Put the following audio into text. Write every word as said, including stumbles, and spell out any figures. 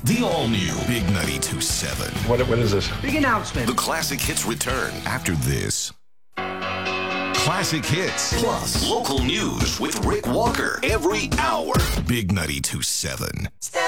The all-new Big ninety-two point seven. What, what is this? Big announcement. The classic hits return after this. Classic hits plus local news with Rick Walker every hour. Big ninety-two point seven.